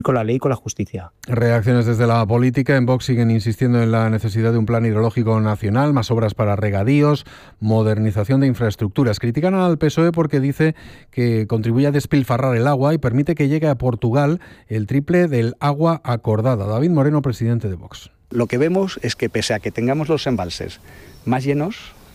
con la ley y con la justicia. Reacciones desde la política. En Vox siguen insistiendo en la necesidad de un plan hidrológico nacional, más obras para regadíos, modernización de infraestructuras. Critican al PSOE porque dice que contribuye a despilfarrar el agua y permite que llegue a Portugal el triple del agua acordada. David Moreno, presidente de Vox. Lo que vemos es que pese a que tengamos los embalses más llenos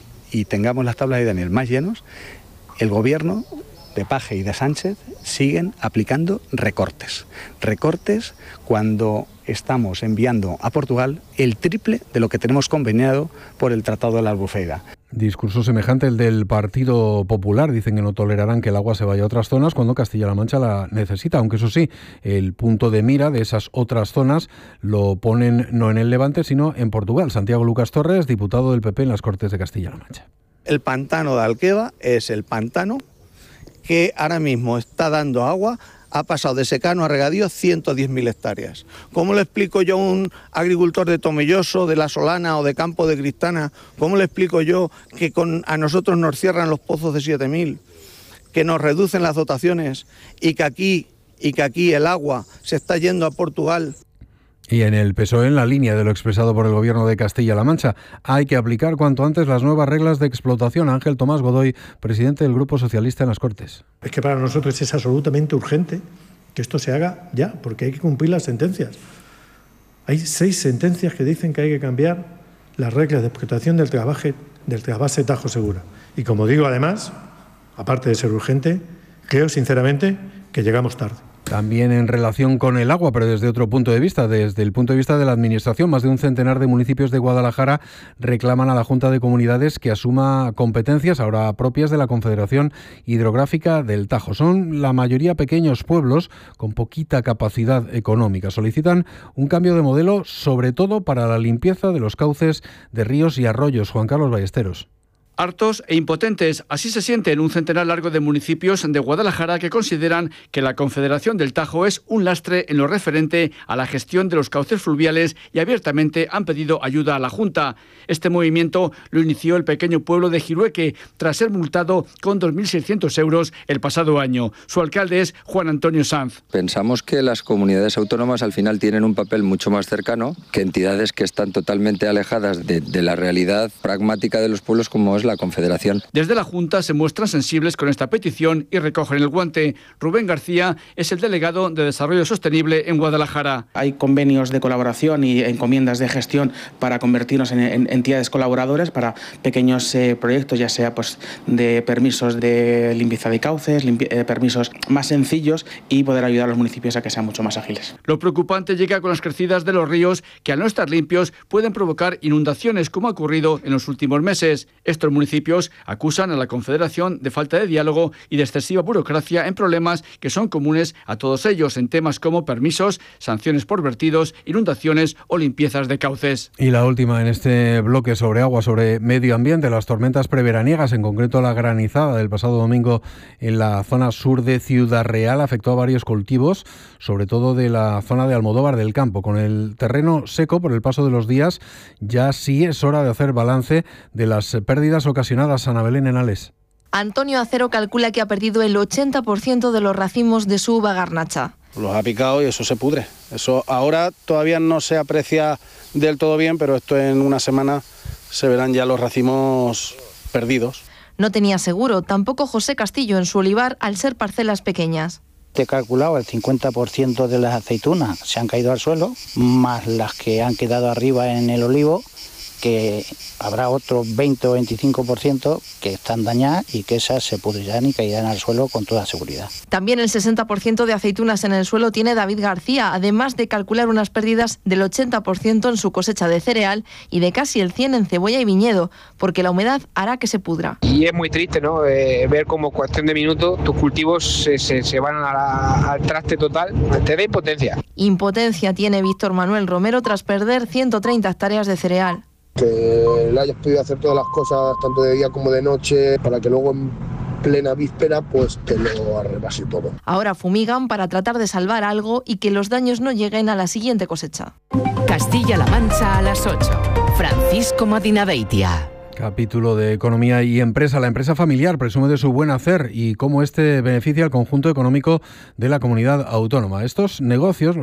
y tengamos las tablas de Daniel más llenos, el gobierno de Paje y de Sánchez siguen aplicando recortes. Recortes cuando estamos enviando a Portugal el triple de lo que tenemos conveniado por el Tratado de la Albufeira. Discurso semejante el del Partido Popular. Dicen que no tolerarán que el agua se vaya a otras zonas cuando Castilla-La Mancha la necesita, aunque eso sí, el punto de mira de esas otras zonas lo ponen no en el Levante, sino en Portugal. Santiago Lucas Torres, diputado del PP en las Cortes de Castilla-La Mancha. El pantano de Alqueva es el pantano que ahora mismo está dando agua, ha pasado de secano a regadío 110.000 hectáreas. ¿Cómo le explico yo a un agricultor de Tomelloso, de La Solana o de Campo de Cristana, cómo le explico yo que a nosotros nos cierran los pozos de 7.000, que nos reducen las dotaciones y que aquí el agua se está yendo a Portugal? Y en el PSOE, en la línea de lo expresado por el Gobierno de Castilla-La Mancha, hay que aplicar cuanto antes las nuevas reglas de explotación. Ángel Tomás Godoy, presidente del Grupo Socialista en las Cortes. Es que para nosotros es absolutamente urgente que esto se haga ya, porque hay que cumplir las sentencias. Hay 6 sentencias que dicen que hay que cambiar las reglas de explotación del trasvase Tajo Segura. Y como digo, además, aparte de ser urgente, creo sinceramente que llegamos tarde. También en relación con el agua, pero desde otro punto de vista, desde el punto de vista de la Administración, más de un centenar de municipios de Guadalajara reclaman a la Junta de Comunidades que asuma competencias ahora propias de la Confederación Hidrográfica del Tajo. Son la mayoría pequeños pueblos con poquita capacidad económica. Solicitan un cambio de modelo, sobre todo para la limpieza de los cauces de ríos y arroyos. Juan Carlos Ballesteros. Hartos e impotentes, así se siente en un centenar largo de municipios de Guadalajara que consideran que la Confederación del Tajo es un lastre en lo referente a la gestión de los cauces fluviales y abiertamente han pedido ayuda a la Junta. Este movimiento lo inició el pequeño pueblo de Jirueque tras ser multado con 2.600 euros el pasado año. Su alcalde es Juan Antonio Sanz. Pensamos que las comunidades autónomas al final tienen un papel mucho más cercano que entidades que están totalmente alejadas de la realidad pragmática de los pueblos como es la Confederación. Desde la Junta se muestran sensibles con esta petición y recogen el guante. Rubén García es el delegado de Desarrollo Sostenible en Guadalajara. Hay convenios de colaboración y encomiendas de gestión para convertirnos en entidades colaboradoras para pequeños proyectos, ya sea pues de permisos de limpieza de cauces, permisos más sencillos y poder ayudar a los municipios a que sean mucho más ágiles. Lo preocupante llega con las crecidas de los ríos que al no estar limpios pueden provocar inundaciones como ha ocurrido en los últimos meses. Estos municipios acusan a la Confederación de falta de diálogo y de excesiva burocracia en problemas que son comunes a todos ellos en temas como permisos, sanciones por vertidos, inundaciones o limpiezas de cauces. Y la última en este bloque sobre agua, sobre medio ambiente, las tormentas preveraniegas, en concreto la granizada del pasado domingo en la zona sur de Ciudad Real, afectó a varios cultivos, sobre todo de la zona de Almodóvar del Campo. Con el terreno seco por el paso de los días, ya sí es hora de hacer balance de las pérdidas ocasionadas. Ana Belén Henales. Antonio Acero calcula que ha perdido el 80% de los racimos de su uva garnacha. Los ha picado y eso se pudre. Eso ahora todavía no se aprecia del todo bien, pero esto en una semana se verán ya los racimos perdidos. No tenía seguro, tampoco José Castillo en su olivar, al ser parcelas pequeñas. He calculado el 50% de las aceitunas se han caído al suelo, más las que han quedado arriba en el olivo, que habrá otro 20 o 25% que están dañadas y que esas se pudrirán y caerán al suelo con toda seguridad. También el 60% de aceitunas en el suelo tiene David García, además de calcular unas pérdidas del 80% en su cosecha de cereal y de casi el 100% en cebolla y viñedo, porque la humedad hará que se pudra. Y es muy triste, ¿no? Ver cómo cuestión de minutos tus cultivos se van al traste total. Te da impotencia. Impotencia tiene Víctor Manuel Romero tras perder 130 hectáreas de cereal. Que le hayas podido hacer todas las cosas, tanto de día como de noche, para que luego en plena víspera pues te lo arrebase todo. Ahora fumigan para tratar de salvar algo y que los daños no lleguen a la siguiente cosecha. Castilla-La Mancha a las 8. Francisco Madinabeitia. Capítulo de Economía y Empresa. La empresa familiar presume de su buen hacer y cómo este beneficia al conjunto económico de la comunidad autónoma. Estos negocios